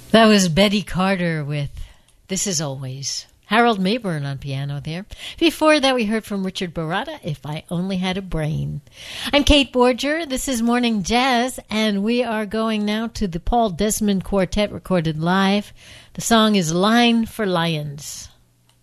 That was Betty Carter with This Is Always. Harold Mayburn on piano there. Before that, we heard from Richard Baratta, If I Only Had a Brain. I'm Kate Borger. This is Morning Jazz, and we are going now to the Paul Desmond Quartet recorded live. The song is Line for Lions.